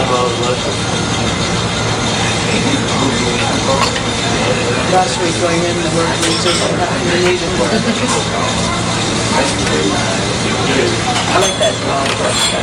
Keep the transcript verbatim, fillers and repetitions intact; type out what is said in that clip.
Last week going in the work, we just happened to need it. I like that.